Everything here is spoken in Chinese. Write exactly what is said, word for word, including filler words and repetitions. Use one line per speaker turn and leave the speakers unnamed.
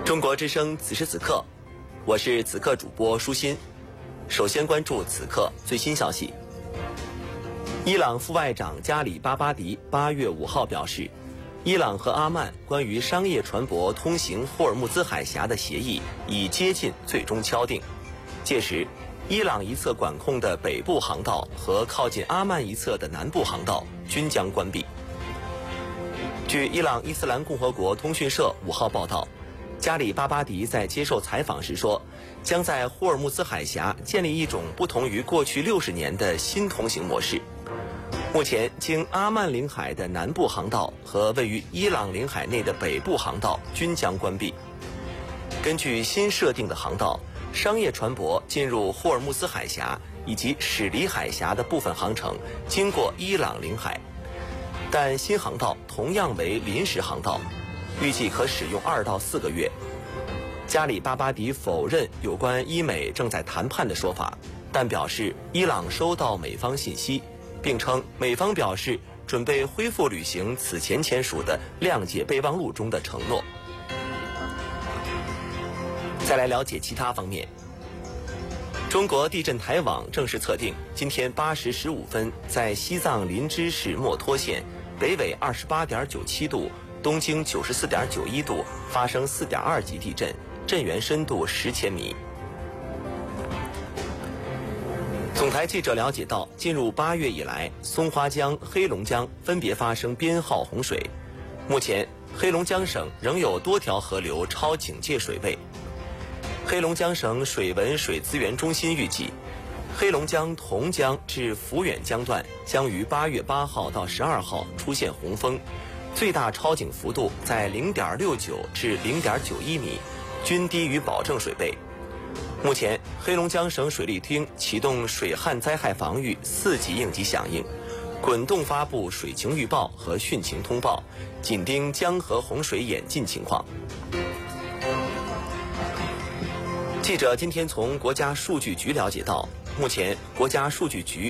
中国之声此时此刻，我是此刻主播舒心。首先关注此刻最新消息。伊朗副外长加里巴巴迪八月五号表示，伊朗和阿曼关于商业船舶通行霍尔木兹海峡的协议已接近最终敲定。届时，伊朗一侧管控的北部航道和靠近阿曼一侧的南部航道均将关闭。据伊朗伊斯兰共和国通讯社五号报道，加里巴巴迪在接受采访时说，将在霍尔木兹海峡建立一种不同于过去六十年的新通行模式。目前，经阿曼领海的南部航道和位于伊朗领海内的北部航道均将关闭。根据新设定的航道，商业船舶进入霍尔木兹海峡以及驶离海峡的部分航程经过伊朗领海，但新航道同样为临时航道，预计可使用二到四个月。加里巴巴迪否认有关伊美正在谈判的说法，但表示伊朗收到美方信息，并称美方表示准备恢复履行此前签署的谅解备忘录中的承诺。再来了解其他方面。中国地震台网正式测定，今天八时十五分，在西藏林芝市墨脱县北纬二十八点九七度、东经九十四点九一度发生四点二级地震，震源深度十千米。总台记者了解到，进入八月以来，松花江、黑龙江分别发生编号洪水。目前，黑龙江省仍有多条河流超警戒水位。黑龙江省水文水资源中心预计，黑龙江同江至抚远江段将于八月八号到十二号出现洪峰，最大超警幅度在零点六九至零点九一米，均低于保证水位。目前，黑龙江省水利厅启动水旱灾害防御四级应急响应，滚动发布水情预报和汛情通报，紧盯江河洪水演进情况。记者今天从国家数据局了解到，目前国家数据局